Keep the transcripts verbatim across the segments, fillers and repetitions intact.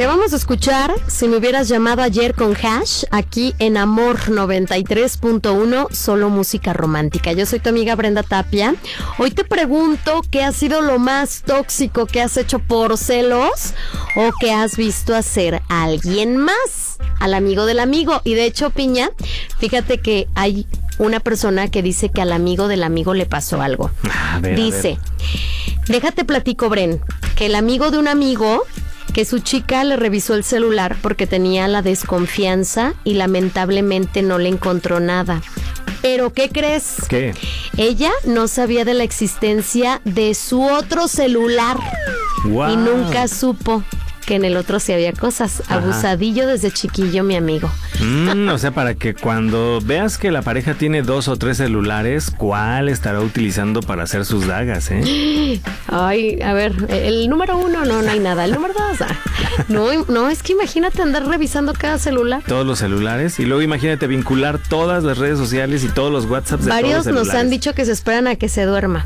que vamos a escuchar Si me hubieras llamado ayer con Hash, aquí en Amor noventa y tres punto uno, solo música romántica. Yo soy tu amiga Brenda Tapia. Hoy te pregunto qué ha sido lo más tóxico que has hecho por celos o que has visto hacer a alguien más, al amigo del amigo. Y de hecho, Piña, fíjate que hay una persona que dice que al amigo del amigo le pasó algo. A ver, dice, a ver. Déjate platico, Bren, que el amigo de un amigo, que su chica le revisó el celular porque tenía la desconfianza y lamentablemente no le encontró nada. ¿Pero qué crees? ¿Qué? Ella no sabía de la existencia de su otro celular. Wow. Y nunca supo que en el otro sí había cosas. Ajá. Abusadillo desde chiquillo, mi amigo. Mm, o sea, para que cuando veas que la pareja tiene dos o tres celulares, ¿cuál estará utilizando para hacer sus dagas, eh? Ay, a ver, el número uno, no, no hay nada. El número dos, ah, no, no, es que imagínate andar revisando cada celular. Todos los celulares. Y luego imagínate vincular todas las redes sociales y todos los WhatsApps de todos los Varios celulares. nos han dicho que se esperan a que se duerma.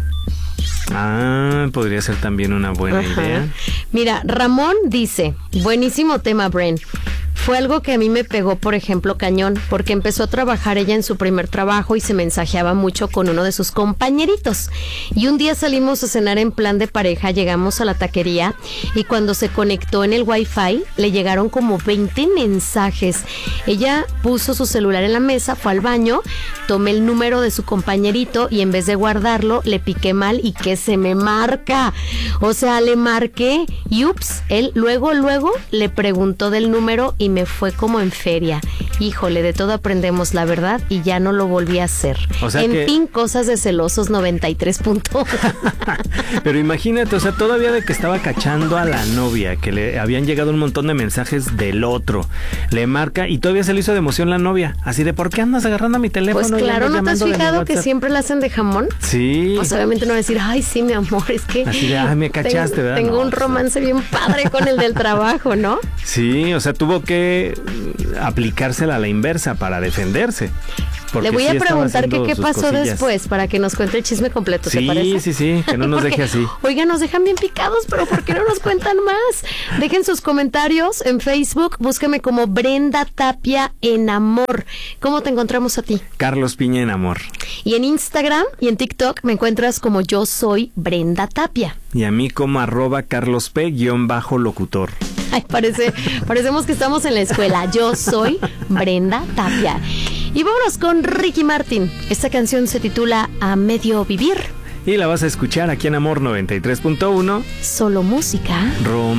Ah, podría ser también una buena Ajá. idea. Mira, Ramón dice, buenísimo tema, Bren. Fue algo que a mí me pegó, por ejemplo, cañón, porque empezó a trabajar ella en su primer trabajo y se mensajeaba mucho con uno de sus compañeritos. Y un día salimos a cenar en plan de pareja, llegamos a la taquería y cuando se conectó en el Wi-Fi, le llegaron como veinte mensajes. Ella puso su celular en la mesa, fue al baño, tomé el número de su compañerito y en vez de guardarlo, le piqué mal y que se me marca. O sea, le marqué y ups, él luego, luego le preguntó del número y me fue como en feria. Híjole, de todo aprendemos, la verdad, y ya no lo volví a hacer. O sea en que... fin, cosas de celosos noventa y tres punto uno. Pero imagínate, o sea, todavía de que estaba cachando a la novia, que le habían llegado un montón de mensajes del otro, le marca y todavía se le hizo de emoción la novia. Así de, ¿por qué andas agarrando mi teléfono? Pues claro, ¿no te has fijado que siempre la hacen de jamón? Sí. Pues obviamente no va a decir, ay, sí, mi amor, es que... Así de, ay, me cachaste, tengo, ¿verdad? Tengo no, un romance bien padre con el del trabajo, ¿no? Sí, o sea, tuvo que aplicársela a la inversa para defenderse. Le voy sí a preguntar que qué pasó cosillas. después para que nos cuente el chisme completo, ¿te sí, parece? Sí, sí, sí, que no nos Porque, deje así. Oiga, nos dejan bien picados, pero ¿por qué no nos cuentan más? Dejen sus comentarios en Facebook, búsqueme como Brenda Tapia en Amor. ¿Cómo te encontramos a ti? Carlos Piña en Amor. Y en Instagram y en TikTok me encuentras como Yo Soy Brenda Tapia. Y a mí como arroba Carlos P guión bajo locutor. Ay, parece, parecemos que estamos en la escuela. Yo soy Brenda Tapia. Y vámonos con Ricky Martin. Esta canción se titula A Medio Vivir. Y la vas a escuchar aquí en Amor noventa y tres punto uno. Solo música. Rom